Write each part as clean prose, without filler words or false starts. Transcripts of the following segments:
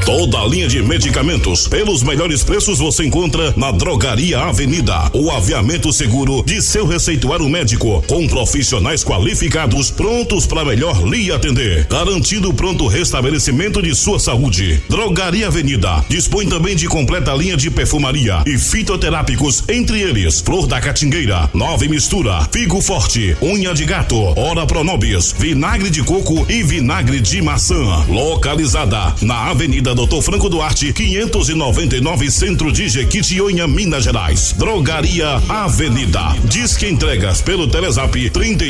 Toda a linha de medicamentos pelos melhores preços você encontra na Drogaria Avenida. O aviamento seguro de seu receituário médico, com profissionais qualificados prontos para melhor lhe atender, garantindo pronto restabelecimento de sua saúde. Drogaria Avenida dispõe também de completa linha de perfumaria e fitoterápicos, entre eles Flor da Catingueira, Nova Mistura, Figo Forte, Unha de Gato, Ora Pronobis, Vinagre de Coco e Vinagre de Maçã. Localizada na Avenida Doutor Franco Duarte, 599, Centro de Jequitinhonha, Minas Gerais. Drogaria Avenida. Disque entregas pelo Telezap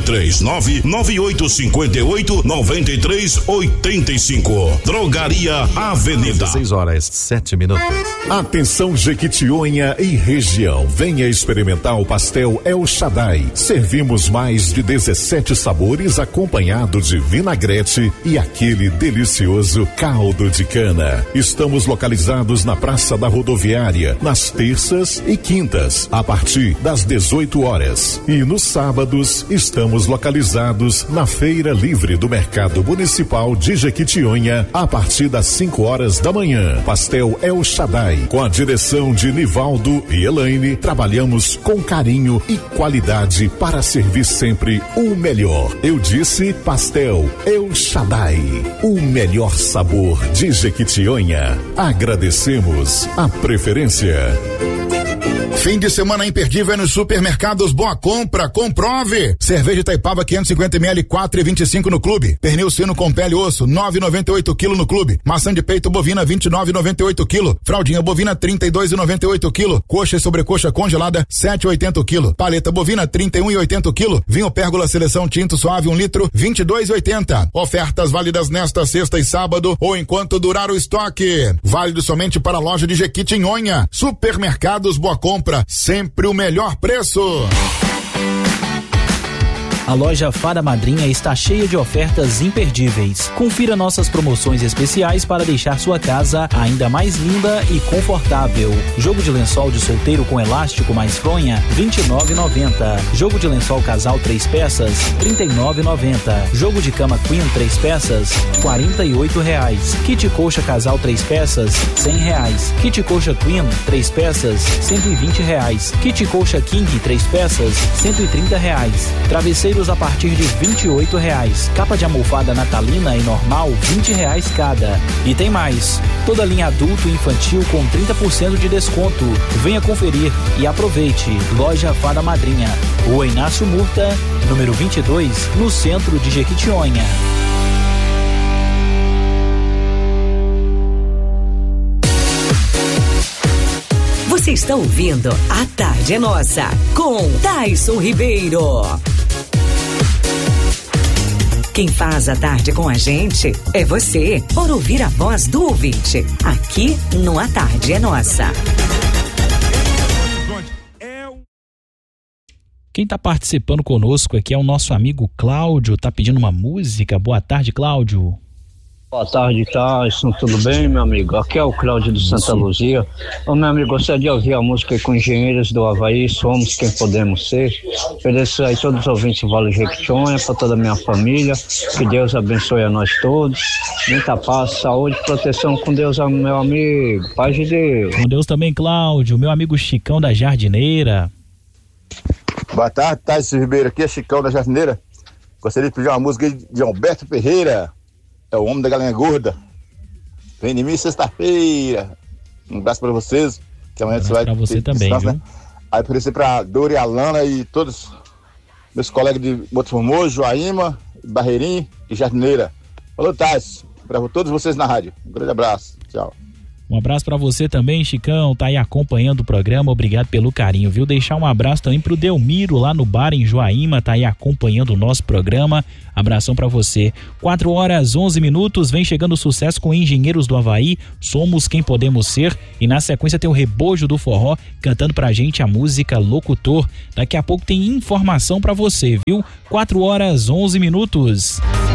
33998589385. Drogaria Avenida. 6h07. Atenção Jequitinhonha e região. Venha experimentar o pastel El Shaddai. Servimos mais de 17 sabores acompanhado de vinagrete e aquele delicioso caldo de cana. Estamos localizados na Praça da Rodoviária, nas terças e quintas, a partir das 18 horas. E nos sábados, estamos localizados na Feira Livre do Mercado Municipal de Jequitinhonha, a partir das 5 horas da manhã. Pastel El Shaddai, com a direção de Nivaldo e Elaine, trabalhamos com carinho e qualidade para servir sempre o melhor. Eu disse Pastel El Shaddai, o melhor sabor de Jequitinhonha. Agradecemos a preferência. Fim de semana imperdível nos supermercados Boa Compra, comprove. Cerveja Itaipava 550ml 4,25 no clube. Pernil sino com pele e osso 9,98 kg no clube. Maçã de peito bovina 29,98 kg. Fraldinha bovina 32,98 kg. Coxa e sobrecoxa congelada 7,80 kg. Paleta bovina 31,80 kg. Vinho Pérgola Seleção Tinto Suave 1 litro 22,80. Ofertas válidas nesta sexta e sábado ou enquanto durar o estoque. Válido somente para a loja de Jequitinhonha. Supermercados Boa Compra, sempre o melhor preço. A loja Fada Madrinha está cheia de ofertas imperdíveis. Confira nossas promoções especiais para deixar sua casa ainda mais linda e confortável. Jogo de lençol de solteiro com elástico mais fronha, R$29,90. Jogo de lençol casal 3 peças, R$39,90. Jogo de cama queen 3 peças, R$48,00. Kit coxa casal 3 peças, R$100. Kit coxa queen 3 peças, R$120. Kit coxa king 3 peças, R$130. Travesseiro a partir de R$28,00. Capa de almofada natalina e normal, R$20,00 cada. E tem mais, toda linha adulto e infantil com 30% de desconto. Venha conferir e aproveite. Loja Fada Madrinha, Rua Inácio Murta, número 22, no centro de Jequitinhonha. Você está ouvindo A Tarde é Nossa, com Taison Ribeiro. Quem faz a tarde com a gente é você, por ouvir a voz do ouvinte, aqui no A Tarde é Nossa. Quem está participando conosco aqui é o nosso amigo Cláudio, tá pedindo uma música. Boa tarde, Cláudio. Boa tarde, Taison, tudo bem, meu amigo? Aqui é o Cláudio do Santa Luzia. Ô, meu amigo, gostaria de ouvir a música com Engenheiros do Havaí, Somos Quem Podemos Ser. Ofereço aí todos os ouvintes do Vale Jequitinhonha, para toda a minha família, que Deus abençoe a nós todos, muita paz, saúde e proteção com Deus, meu amigo, paz de Deus. Com Deus também, Cláudio, meu amigo Chicão da Jardineira. Boa tarde, Taison Ribeiro, aqui é Chicão da Jardineira. Gostaria de pedir uma música de Alberto Ferreira. É o homem da galinha gorda. Vem de mim sexta-feira. Um abraço pra vocês. Que amanhã você vai. Pra você também, descanso, viu? Né? Aí oferecer pra Dori, Alana e todos meus colegas de Boto Formoso, Joaíma, Barreirinho e Jardineira. Falou, Taison. Pra todos vocês na rádio. Um grande abraço. Tchau. Um abraço pra você também, Chicão, tá aí acompanhando o programa, obrigado pelo carinho, viu? Deixar um abraço também pro Delmiro lá no bar em Joaíma, tá aí acompanhando o nosso programa, abração pra você. 4h11, vem chegando o sucesso com Engenheiros do Havaí, Somos Quem Podemos Ser, e na sequência tem o Rebojo do Forró, cantando pra gente a música Locutor. Daqui a pouco tem informação pra você, viu? 4h11.